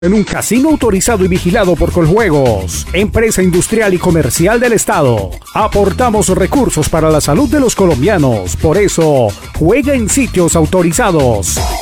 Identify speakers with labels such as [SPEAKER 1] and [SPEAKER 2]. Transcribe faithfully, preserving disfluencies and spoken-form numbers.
[SPEAKER 1] En un casino autorizado y vigilado por Coljuegos, empresa industrial y comercial del Estado. Aportamos recursos para la salud de los colombianos. Por eso, juega en sitios autorizados.